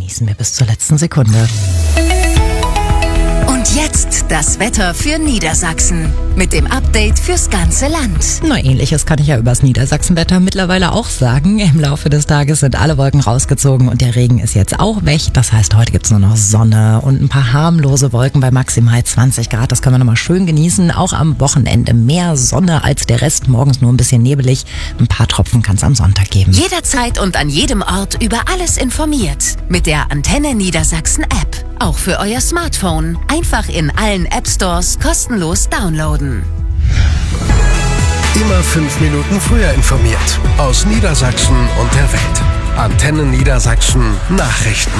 genießen wir bis zur letzten Sekunde. Und jetzt das Wetter für Niedersachsen mit dem Update fürs ganze Land. Ähnliches kann ich ja übers Niedersachsenwetter mittlerweile auch sagen. Im Laufe des Tages sind alle Wolken rausgezogen und der Regen ist jetzt auch weg. Das heißt, heute gibt's nur noch Sonne und ein paar harmlose Wolken bei maximal 20 Grad. Das können wir nochmal schön genießen. Auch am Wochenende mehr Sonne als der Rest. Morgens nur ein bisschen nebelig. Ein paar Tropfen kann's am Sonntag geben. Jederzeit und an jedem Ort über alles informiert. Mit der Antenne Niedersachsen App. Auch für euer Smartphone. Einfach in allen App Stores kostenlos downloaden. Immer 5 Minuten früher informiert. Aus Niedersachsen und der Welt. Antenne Niedersachsen Nachrichten.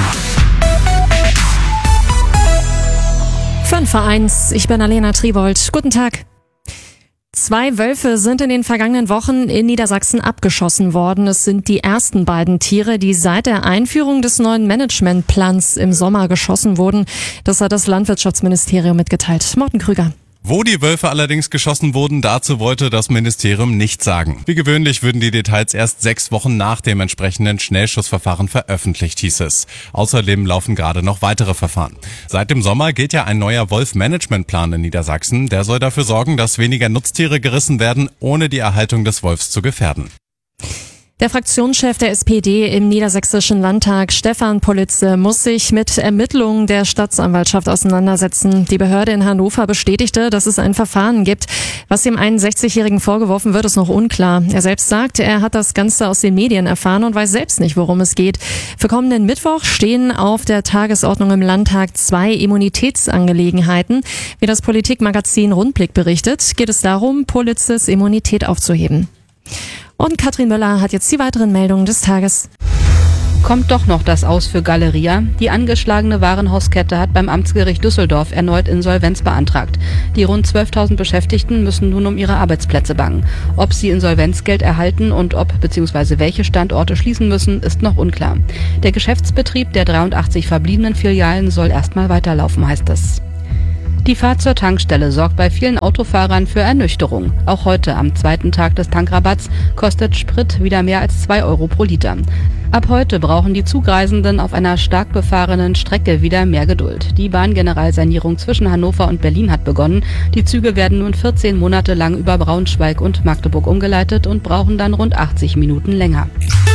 5:01, ich bin Alena Tribold. Guten Tag. 2 Wölfe sind in den vergangenen Wochen in Niedersachsen abgeschossen worden. Es sind die ersten beiden Tiere, die seit der Einführung des neuen Managementplans im Sommer geschossen wurden. Das hat das Landwirtschaftsministerium mitgeteilt. Morten Krüger. Wo die Wölfe allerdings geschossen wurden, dazu wollte das Ministerium nichts sagen. Wie gewöhnlich würden die Details erst 6 Wochen nach dem entsprechenden Schnellschussverfahren veröffentlicht, hieß es. Außerdem laufen gerade noch weitere Verfahren. Seit dem Sommer gilt ja ein neuer Wolf-Management-Plan in Niedersachsen. Der soll dafür sorgen, dass weniger Nutztiere gerissen werden, ohne die Erhaltung des Wolfs zu gefährden. Der Fraktionschef der SPD im Niedersächsischen Landtag, Stefan Politze, muss sich mit Ermittlungen der Staatsanwaltschaft auseinandersetzen. Die Behörde in Hannover bestätigte, dass es ein Verfahren gibt. Was dem 61-Jährigen vorgeworfen wird, ist noch unklar. Er selbst sagt, er hat das Ganze aus den Medien erfahren und weiß selbst nicht, worum es geht. Für kommenden Mittwoch stehen auf der Tagesordnung im Landtag 2 Immunitätsangelegenheiten. Wie das Politikmagazin Rundblick berichtet, geht es darum, Politzes Immunität aufzuheben. Und Katrin Möller hat jetzt die weiteren Meldungen des Tages. Kommt doch noch das Aus für Galeria. Die angeschlagene Warenhauskette hat beim Amtsgericht Düsseldorf erneut Insolvenz beantragt. Die rund 12.000 Beschäftigten müssen nun um ihre Arbeitsplätze bangen. Ob sie Insolvenzgeld erhalten und ob bzw. welche Standorte schließen müssen, ist noch unklar. Der Geschäftsbetrieb der 83 verbliebenen Filialen soll erstmal weiterlaufen, heißt es. Die Fahrt zur Tankstelle sorgt bei vielen Autofahrern für Ernüchterung. Auch heute, am 2. Tag des Tankrabatts, kostet Sprit wieder mehr als 2 Euro pro Liter. Ab heute brauchen die Zugreisenden auf einer stark befahrenen Strecke wieder mehr Geduld. Die Bahngeneralsanierung zwischen Hannover und Berlin hat begonnen. Die Züge werden nun 14 Monate lang über Braunschweig und Magdeburg umgeleitet und brauchen dann rund 80 Minuten länger.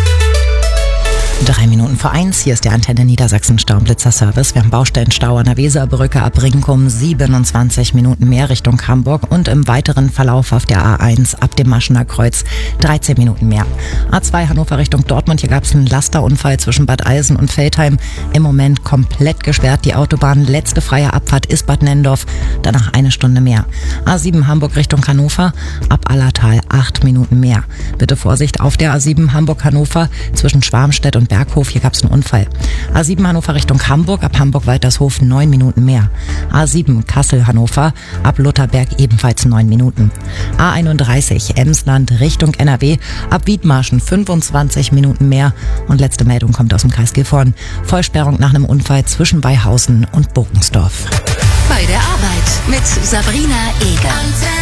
1:03. Hier ist der Antenne Niedersachsen Staublitzer-Service. Wir haben Baustellenstau an der Weserbrücke ab Rinkum, 27 Minuten mehr Richtung Hamburg und im weiteren Verlauf auf der A1 ab dem Maschener Kreuz 13 Minuten mehr. A2 Hannover Richtung Dortmund, hier gab es einen Lasterunfall zwischen Bad Eilsen und Veltheim. Im Moment komplett gesperrt die Autobahn. Letzte freie Abfahrt ist Bad Nendorf, danach 1 Stunde mehr. A7 Hamburg Richtung Hannover, ab Allertal 8 Minuten mehr. Bitte Vorsicht auf der A7 Hamburg-Hannover zwischen Schwarmstedt und Berghof, hier gab es einen Unfall. A7 Hannover Richtung Hamburg, ab Hamburg-Waltershof 9 Minuten mehr. A7 Kassel-Hannover, ab Lutherberg ebenfalls 9 Minuten. A31 Emsland Richtung NRW, ab Wiedmarschen 25 Minuten mehr. Und letzte Meldung kommt aus dem Kreis Gifhorn. Vollsperrung nach einem Unfall zwischen Beihausen und Burgensdorf. Bei der Arbeit mit Sabrina Eger.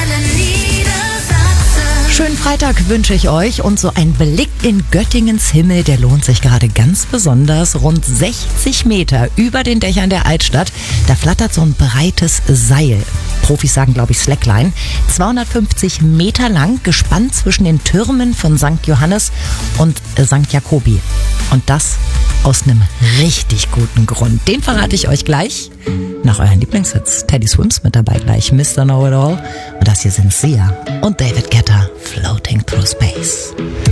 Schönen Freitag wünsche ich euch und so ein Blick in Göttingens Himmel, der lohnt sich gerade ganz besonders. Rund 60 Meter über den Dächern der Altstadt, da flattert so ein breites Seil. Profis sagen, glaube ich, Slackline. 250 Meter lang, gespannt zwischen den Türmen von St. Johannes und St. Jakobi. Und das aus einem richtig guten Grund. Den verrate ich euch gleich nach euren Lieblingshits. Teddy Swims mit dabei gleich, Mr. Know-It-All. Und das hier sind Sia und David Guetta, Floating Through Space.